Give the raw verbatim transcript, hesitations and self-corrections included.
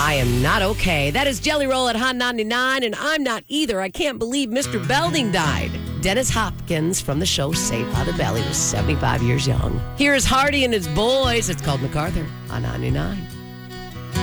I am not okay. That is Jelly Roll at Hot ninety-nine, and I'm not either. I can't believe Mister Belding died. Dennis Hopkins from the show Saved by the Bell. He was seventy-five years young. Here is Hardy and his boys. It's called MacArthur on ninety-nine.